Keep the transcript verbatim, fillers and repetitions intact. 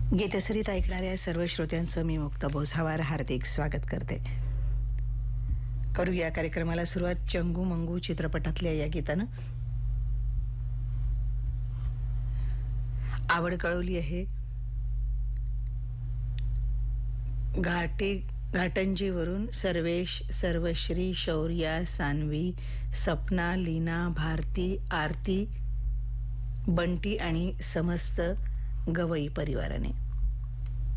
गीतसरीत ऐकणाऱ्या सर्व श्रोत्यांचं मी मुक्ता बोझावार हार्दिक स्वागत करते. करू या कार्यक्रमाला सुरुवात चंगू मंगू चित्रपटातल्या या गीतानं. आवड कळवली आहे घाटे घाटंजीवरून सर्वेश, सर्वश्री, शौर्या, सान्वी, सपना, लीना, भारती, आरती, बंटी आणि समस्त गवई परिवाराने.